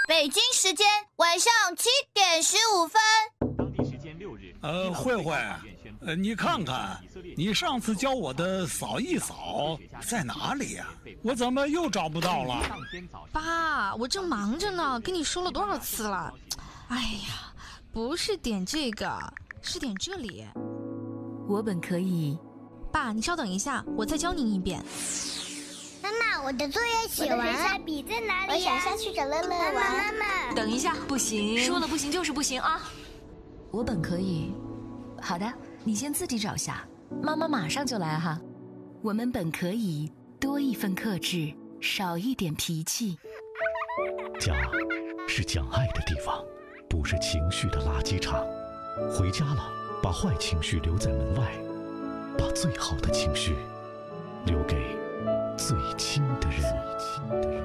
北京时间晚上7:15。 当地时间6日， 慧慧，你看看，你上次教我的扫一扫在哪里呀？我怎么又找不到了？ 爸，我正忙着呢，跟你说了多少次了？哎呀，不是点这个，是点这里。 我本可以。 爸，你稍等一下，我再教您一遍。 妈妈，我的作业写完了。我的水彩笔在哪里？我想下去找乐乐玩。妈妈， 等一下，不行，说了不行就是不行啊！我本可以。好的，你先自己找下，妈妈马上就来哈。我们本可以多一份克制，少一点脾气。 家是讲爱的地方，不是情绪的垃圾场。回家了，把坏情绪留在门外，把最好的情绪留给最亲的人。